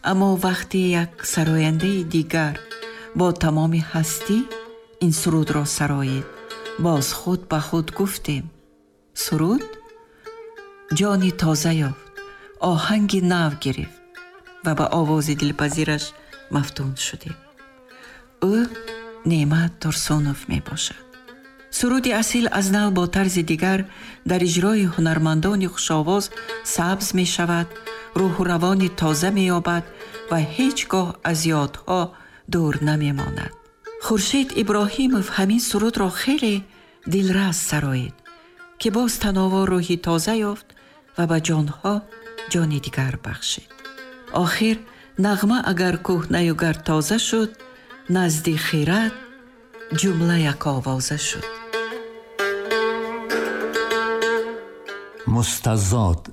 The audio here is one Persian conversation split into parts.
اما وقتی یک سراینده دیگر با تمام هستی این سرود را سرایید، باز خود به خود گفتیم سرود جانی تازه یافت، آهنگی نو گرفت و به آواز دلپذیرش مفتون شدیم. او نعمت ترسونوف می باشد. سرود اصیل از نو با طرز دیگر در اجرای هنرمندان خوش‌آواز سبز می شود، روح و روان تازه می یابد و هیچگاه از یادها دور نمی ماند. خورشید ابراهیموف همین سرود را خیلی دلرس سرایید که باز تناور روحی تازه یافت و به جانها جان دیگر بخشید. آخر نغمه اگر کهنه و گر تازه شد، نزد خیرت جمله یک آوازه شد. مستزاد.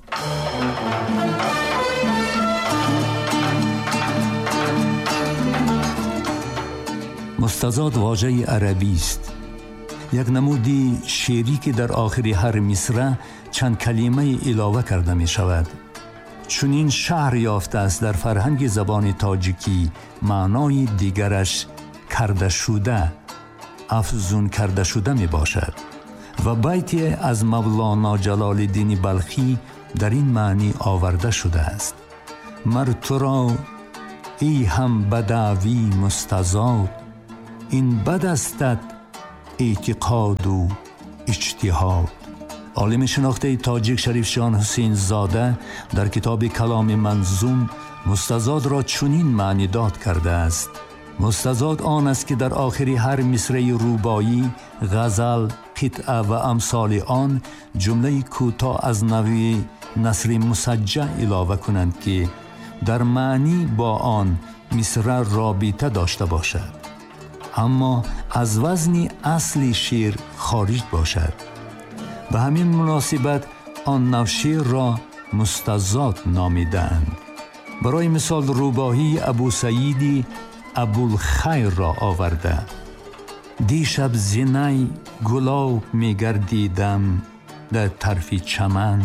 مستزاد واژه عربی است، یک نمودی شعری که در آخر هر مصرع چند کلمه علاوه کرده می شود. چون این شهر یافته است در فرهنگ زبان تاجیکی معنای دیگرش کرده شده، افزون کرده شده می باشد و بیتی از مولانا جلال الدین بلخی در این معنی آورده شده است. مر تو را ای هم بدوی مستزاد، این بد استت اعتقاد و اجتهاد. عالم شناخته تاجیک شریف جان حسین زاده در کتاب کلام منظوم مستزاد را چنین معنی داد کرده است: مستزاد آن است که در آخر هر مصرع روبایی، غزل، قطعه و امثال آن جمله کوتاه از نوع نثر مسجع علاوه کنند که در معنی با آن مصرع رابطه داشته باشد، اما از وزن اصلی شعر خارج باشد. به همین مناسبت آن نوع شعر را مستزاد نامیدند. برای مثال روباهی ابو سعیدی ابوالخیر را آورده: دیشب زینه گلاب می گردیدم در طرف چمن،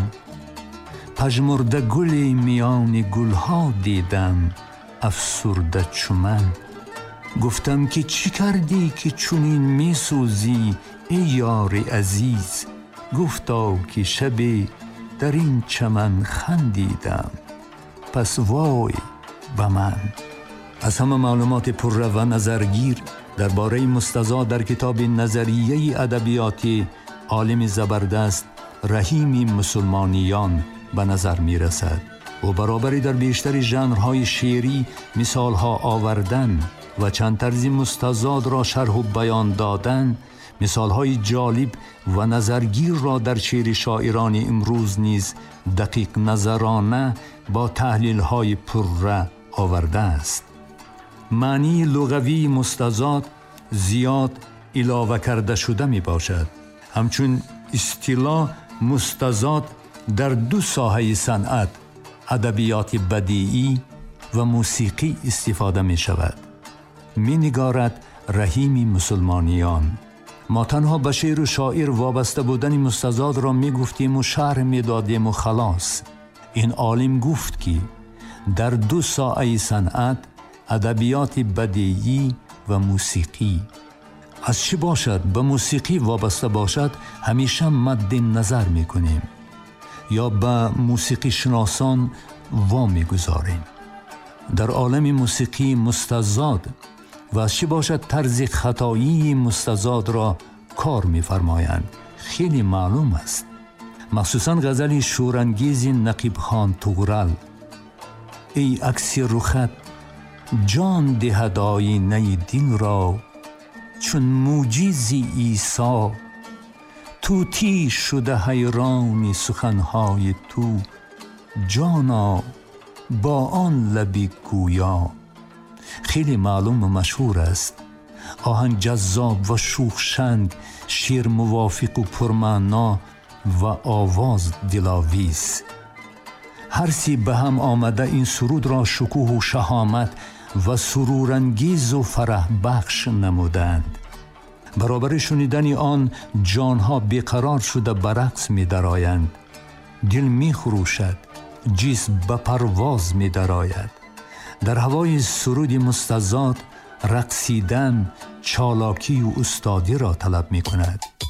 پژمرده گلی میان گلها دیدم افسرده چو من. گفتم که چی کردی که چونین می سوزی ای یار عزیز؟ گفتا که شبی در این چمن خندیدم، پس وای به من. از همه معلومات پررو و نظرگیر درباره مستزاد در کتاب نظریه ادبیاتی عالم زبردست رحیم مسلمانیان به نظر می رسد و برابری در بیشتر ژانرهای شعری مثالها آوردن و چند طرز مستزاد را شرح و بیان دادن، مثالهای جالب و نظرگیر را در شعر شاعران امروز نیز دقیق نظرانه با تحلیل‌های پررو آورده است. معنی لغوی مستزاد زیاد علاوه کرده شده می باشد. همچون اصطلاح مستزاد در دو ساحه صنعت، ادبیات بدیعی و موسیقی استفاده می شود. می نگارد رحیم مسلمانیان: ما تنها به شعر و شاعر وابسته بودن مستزاد را می گفتیم و شرح می دادیم و خلاص. این عالم گفت که در دو ساحه صنعت، ادبیات بدیعی و موسیقی، از چی باشد به موسیقی وابسته باشد همیشه مد نظر می کنیم یا به موسیقی شناسان وامی گذاریم. در عالم موسیقی مستزاد و از چی باشد طرز خطایی مستزاد را کار می فرمایند خیلی معلوم است. مخصوصاً غزل شورانگیز نقیب خان طغرل: ای عکس رخت جان دهد آینه دل را، چون معجزی عیسی طوطی شده حیران سخنهای تو، جانا با آن لبی گویا. خیلی معلوم و مشهور است. آهنگ جذاب و شوخشنگ، شعر موافق و پرمعنا و آواز دلاویز. هر سی به هم آمده این سرود را شکوه و شهامت و سرورانگیز و فرح بخش نمودند. برابر شنیدن آن جانها بیقرار شده به رقص می درآیند. دل می خروشد، جسم به پرواز می درآید. در هوای سرود مستزاد رقصیدن چالاکی و استادی را طلب می کند.